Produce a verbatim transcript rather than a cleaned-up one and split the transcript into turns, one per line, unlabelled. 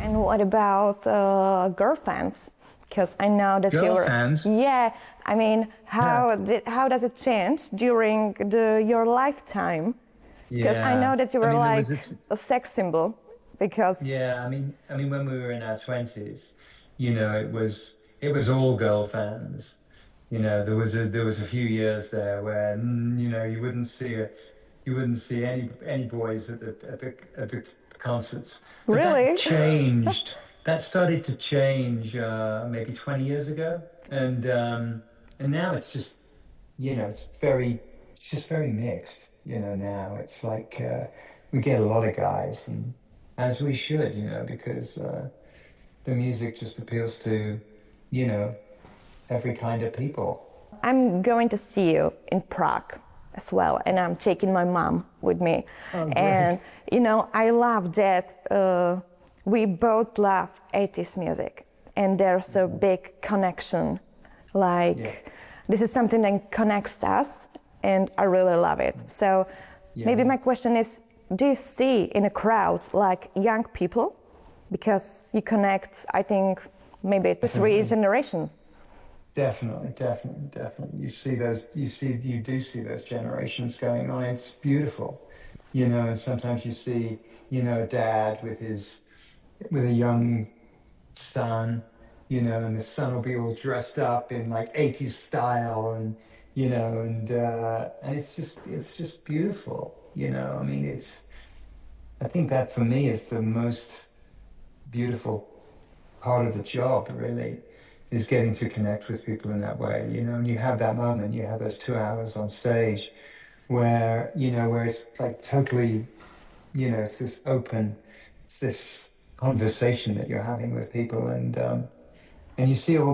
And what about uh, girl fans? Because I know that
girl
you were.
fans?
Yeah, I mean, how
Yeah.
did how does it change during the your lifetime? Because I
Yeah.
know that you
I
were
mean, there
like
was a t-
a sex symbol. Because
yeah. I mean, I mean, when we were in our twenties, you know, it was it was all girl fans. You know, there was a there was a few years there where mm, you know you wouldn't see a you wouldn't see any any boys at the at the at the concerts. But that
really,
changed. That started to change uh, maybe twenty years ago, and um, and now it's just you know it's very it's just very mixed. You know, now it's like uh, we get a lot of guys, and as we should, you know, because uh, the music just appeals to you know every kind of people.
I'm going to see you in Prague as well, and I'm taking my mom with me.
Oh,
And
great.
you know, I love that uh, we both love eighties music, and there's a big connection.
Yeah.
Like, this is something that connects us, and I really love it. So,
Yeah.
maybe my question is: do you see in a crowd like young people? Because you connect, I think, maybe to three generations.
Definitely, definitely, definitely. You see those, you see, you do see those generations going on. It's beautiful, you know, and sometimes you see, you know, a dad with his, with a young son, you know, and the son will be all dressed up in like eighties style and, you know, and, uh, and it's just, it's just beautiful, you know, I mean, it's, I think that for me is the most beautiful part of the job, really, is getting to connect with people in that way, you know, and you have that moment, you have those two hours on stage where, you know, where it's like totally, you know, it's this open, it's this conversation that you're having with people, and um, and you see all